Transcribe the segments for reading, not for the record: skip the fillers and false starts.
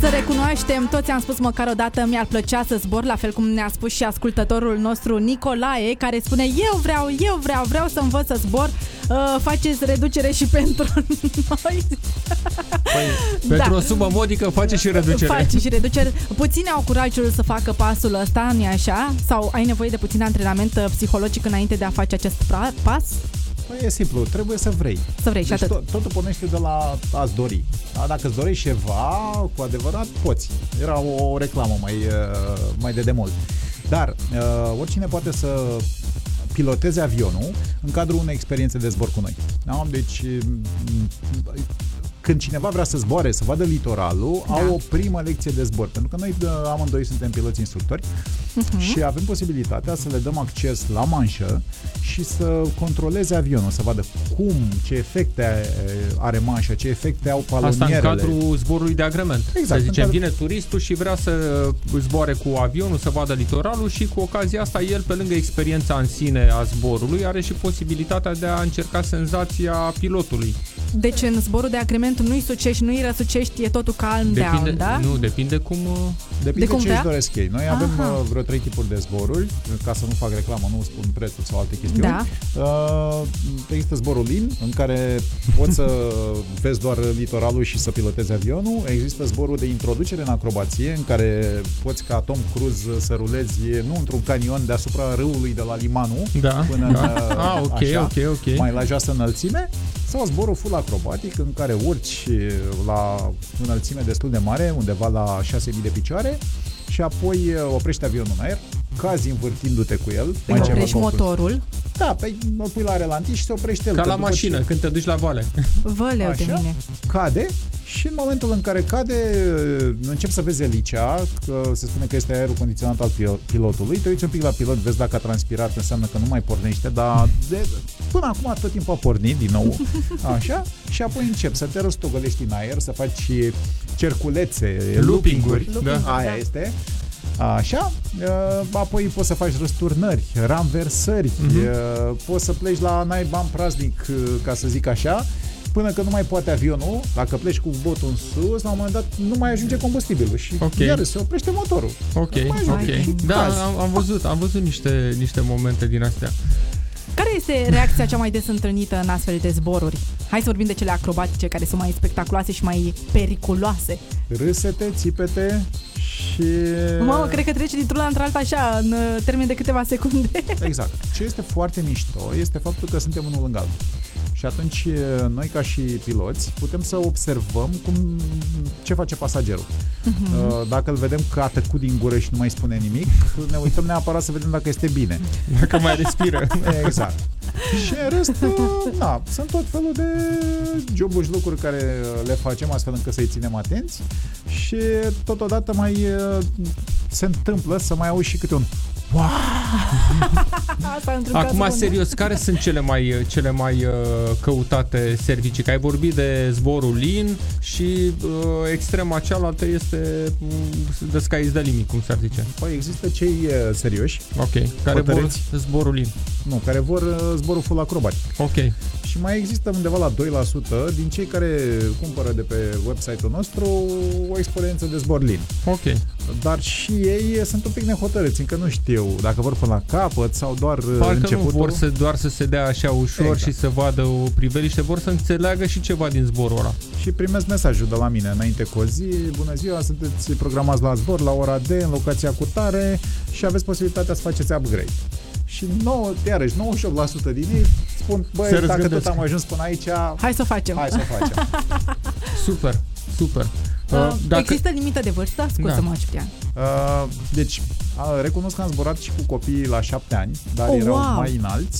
să recunoaștem, toți am spus măcar o dată, mi-ar plăcea să zbor, la fel cum ne-a spus și ascultătorul nostru Nicolae, care spune vreau să învăț să zbor, faceți reducere și pentru noi. Pentru o sumă modică face și reducere. Puțini au curajul să facă pasul ăsta, nu-i așa? Sau ai nevoie de puțin antrenament psihologic înainte de a face acest pas? Păi e simplu, trebuie să vrei. Să vrei, deci și atât. Totul pornește de la a-ți dori. Dacă îți dorești ceva, cu adevărat, poți. Era o reclamă mai de demult. Dar oricine poate să piloteze avionul în cadrul unei experiențe de zbor cu noi. Da? Deci când cineva vrea să zboare, să vadă litoralul, au o primă lecție de zbor. Pentru că noi amândoi suntem piloți instructori și avem posibilitatea să le dăm acces la manșă și să controleze avionul, să vadă ce efecte are manșa, ce efecte au palonierele. Asta în cadrul zborului de agrement. Exact. Să zicem, vine turistul și vrea să zboare cu avionul, să vadă litoralul și cu ocazia asta el, pe lângă experiența în sine a zborului, are și posibilitatea de a încerca senzația pilotului. Deci în zborul de agrement nu-i sucești, nu-i răsucești, e totul calm down, da? Nu, depinde cum... Depinde ce își doresc ei. Noi avem vreo 3 tipuri de zboruri, ca să nu fac reclamă, nu spun prețul sau alte chestiuni. Da. Există zborul LIN, în care poți să vezi doar litoralul și să pilotezi avionul. Există zborul de introducere în acrobație, în care poți ca Tom Cruise să rulezi nu într-un canion deasupra râului de la Limanu, până ok. mai la joasă înălțime, sau zborul full acrobatic, în care urci la înălțime destul de mare, undeva la 6.000 de picioare, și apoi oprești avionul în aer, cazi învârtindu-te cu el. Îi oprești motorul. Da, îl pui la relanti și se oprește el. Ca la mașină, când te duci la vale. Văleu de mine. Cade și în momentul în care cade, începi să vezi elicea, că se spune că este aerul condiționat al pilotului, te uiți un pic la pilot, vezi dacă a transpirat, înseamnă că nu mai pornește, dar până acum tot timpul a pornit din nou, așa, și apoi începi să te rostogălești în aer, să faci cerculețe, looping-uri, aia este. Așa, apoi poți să faci răsturnări, ramversări, poți să pleci la naiba în praznic, ca să zic așa, până că nu mai poate avionul, dacă pleci cu botul în sus, la un moment dat nu mai ajunge combustibilul și iar se oprește motorul. Ok. Da, am văzut niște momente din astea. Care este reacția cea mai des întâlnită în astfel de zboruri? Hai să vorbim de cele acrobatice, care sunt mai spectaculoase și mai periculoase. Râsete, țipete și... Mamă, cred că trece dintr-una într-alta așa, în termen de câteva secunde. Exact. Ce este foarte mișto este faptul că suntem unul lângă altul. Și atunci noi, ca și piloți, putem să observăm ce face pasagerul. Dacă îl vedem că a tăcut din gură și nu mai spune nimic, ne uităm neapărat să vedem dacă este bine. Dacă mai respiră. Exact. Și în rest, sunt tot felul de joburi și lucruri care le facem astfel încât să-i ținem atenți și totodată mai se întâmplă să mai auzi și câte un wow! Acum, serios, care sunt cele mai căutate servicii? Că ai vorbit de zborul LIN și extrema cealaltă este the sky is the limit, cum s-ar zice. Păi există cei serioși, care vor zborul LIN. Nu, care vor zborul full acrobatic. Ok. Și mai există undeva la 2% din cei care cumpără de pe website-ul nostru o experiență de zbor LIN. Ok. Dar și ei sunt un pic nehotărâți, încă nu știu dacă vor până la capăt sau doar începutul. Nu vor doar să se dea așa ușor și să vadă o priveliște, vor să înțeleagă și ceva din zborul ăla. Și primesc mesajul de la mine înainte cu o zi: bună ziua, sunteți programați la zbor la ora D, în locația cutare și aveți posibilitatea să faceți upgrade. Și 98% din ei spun, băi, dacă tot am ajuns până aici, hai să o facem. Super. Există limită de vârstă? Scuze-mă, Ciprian. Deci, recunosc că am zburat și cu copiii la 7 ani, dar erau mai înalți.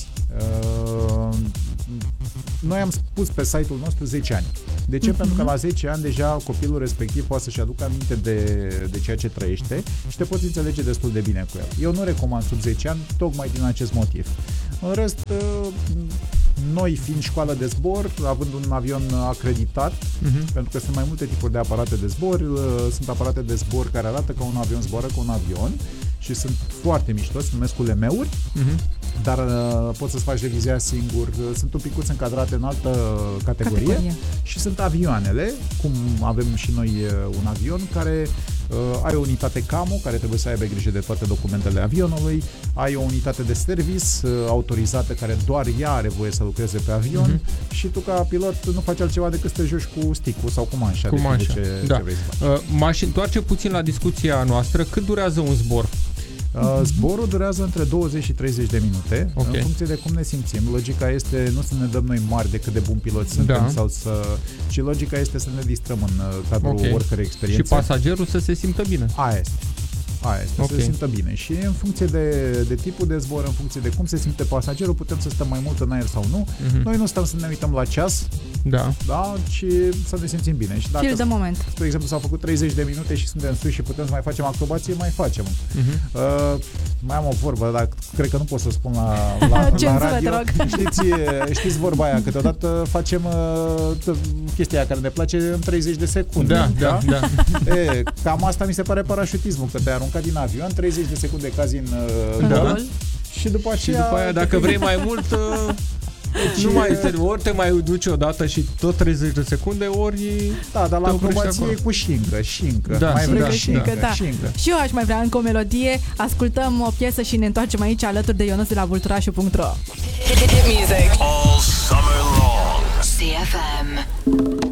Noi am spus pe site-ul nostru 10 ani. De ce? Pentru că la 10 ani deja copilul respectiv poate să-și aducă aminte de ceea ce trăiește și te poți înțelege destul de bine cu el. Eu nu recomand sub 10 ani, tocmai din acest motiv. În rest, noi fiind școală de zbor, având un avion acreditat, pentru că sunt mai multe tipuri de aparate de zbor, sunt aparate de zbor care arată ca un avion, zboară ca un avion și sunt foarte mișto, se numesc ULM-uri, dar poți să-ți faci revizia singur, sunt un picuț încadrate în altă categorie. Și sunt avioanele, cum avem și noi un avion care ai o unitate CAMO care trebuie să aibă grijă de toate documentele avionului, ai o unitate de service autorizată care doar ea are voie să lucreze pe avion și tu ca pilot nu faci altceva decât să te joci cu stick-ul sau cu manșa. Cu manșa. Ce vrei să faci. M-aș întoarce puțin la discuția noastră. Cât durează un zbor? Zborul durează între 20 și 30 de minute, în funcție de cum ne simțim. Logica este nu să ne dăm noi mari de cât de buni piloți suntem, ci logica este să ne distrăm în cadrul oricărei experiențe. Și pasagerul să se simtă bine. Aia este, să se simtă bine. Și în funcție de tipul de zbor, în funcție de cum se simte pasagerul, putem să stăm mai mult în aer sau nu. Noi nu stăm să ne uităm la ceas, ci să ne simțim bine. Și dacă, de moment. spre exemplu, s-au făcut 30 de minute și suntem sus și putem să mai facem acrobație, mai facem. Mai am o vorbă, dar cred că nu pot să spun la radio. Știți vorba aia, câteodată facem chestia care ne place în 30 de secunde. Da. Cam asta mi se pare parașutismul, că te-ai aruncat din avion, 30 de secunde cazi în și după aia dacă vrei mai mult nu mai ori te mai duci odată și tot 30 de secunde, ori dar la acrobație e cu șincă. Mai vrei șincă. Și eu aș mai vrea încă o melodie. Ascultăm o piesă și ne întoarcem aici alături de Ionuț de la vulturașu.ro. Hit music all summer long. CFM.